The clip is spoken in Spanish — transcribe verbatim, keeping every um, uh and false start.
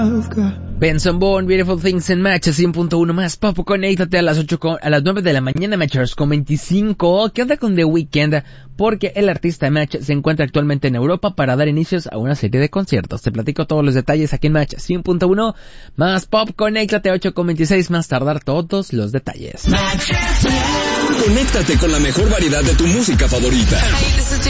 Benson Bourne, Beautiful Things en Match, cien punto uno más pop. Conéctate a las ocho con, a las nueve de la mañana, Matchers con veinticinco. ¿Qué onda con The Weeknd? Porque el artista de Match se encuentra actualmente en Europa para dar inicios a una serie de conciertos. Te platico todos los detalles aquí en Match cien punto uno más pop. Conéctate a ocho con veintiséis, más tardar todos los detalles. Conéctate con la mejor variedad de tu música favorita.